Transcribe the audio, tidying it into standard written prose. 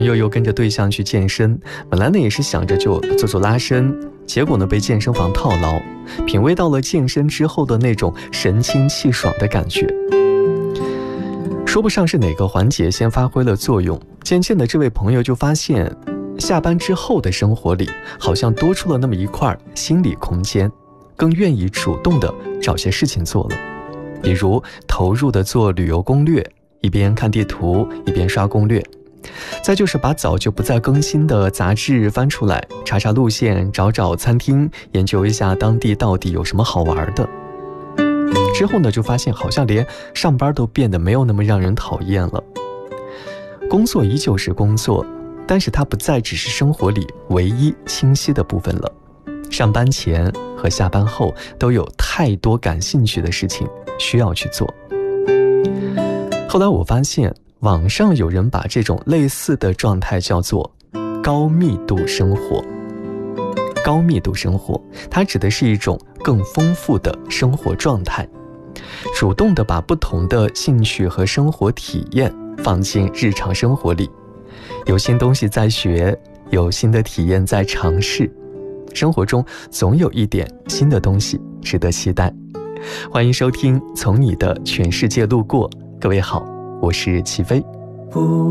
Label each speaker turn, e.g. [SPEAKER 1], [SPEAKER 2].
[SPEAKER 1] 又跟着对象去健身，本来呢也是想着就做拉伸，结果呢被健身房套牢，品味到了健身之后的那种神清气爽的感觉。说不上是哪个环节先发挥了作用，渐渐的这位朋友就发现，下班之后的生活里好像多出了那么一块心理空间，更愿意主动的找些事情做了，比如投入的做旅游攻略，一边看地图一边刷攻略。再就是把早就不再更新的杂志翻出来，查查路线，找找餐厅，研究一下当地到底有什么好玩的。之后呢，就发现好像连上班都变得没有那么让人讨厌了。工作依旧是工作，但是它不再只是生活里唯一清晰的部分了。上班前和下班后都有太多感兴趣的事情需要去做。后来我发现，网上有人把这种类似的状态叫做高密度生活。高密度生活，它指的是一种更丰富的生活状态，主动地把不同的兴趣和生活体验放进日常生活里，有新东西在学，有新的体验在尝试，生活中总有一点新的东西值得期待。欢迎收听《从你的全世界路过》，各位好，我是齐飞。